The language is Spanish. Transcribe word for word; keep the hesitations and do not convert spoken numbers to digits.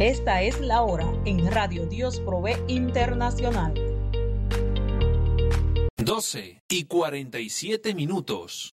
Esta es la hora en Radio Dios Provee Internacional. doce y cuarenta y siete minutos.